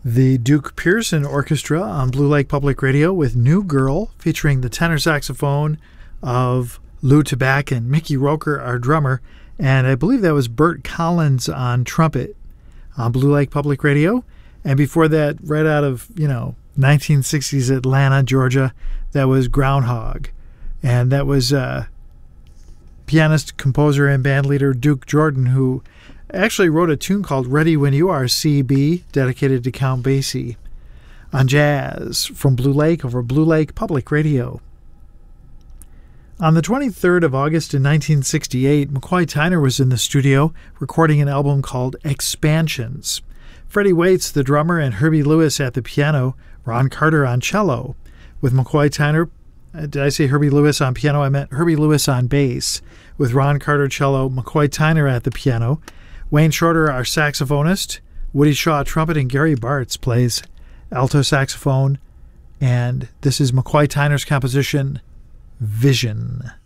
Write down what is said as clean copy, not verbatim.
The Duke Pearson Orchestra on Blue Lake Public Radio with New Girl, featuring the tenor saxophone of Lou Tabak and Mickey Roker, our drummer, and I believe that was Bert Collins on trumpet on Blue Lake Public Radio. And before that, right out of, 1960s Atlanta, Georgia, that was Groundhog. And that was pianist, composer, and bandleader Duke Jordan, who actually wrote a tune called Ready When You Are, CB, dedicated to Count Basie, on Jazz from Blue Lake over Blue Lake Public Radio. On the 23rd of August in 1968, McCoy Tyner was in the studio recording an album called Expansions. Freddie Waits, the drummer, and Herbie Lewis at the piano, Ron Carter on cello, with McCoy Tyner. Did I say Herbie Lewis on piano? I meant Herbie Lewis on bass, with Ron Carter cello, McCoy Tyner at the piano, Wayne Shorter, our saxophonist, Woody Shaw trumpet, and Gary Bartz plays alto saxophone. And this is McCoy Tyner's composition, Vision.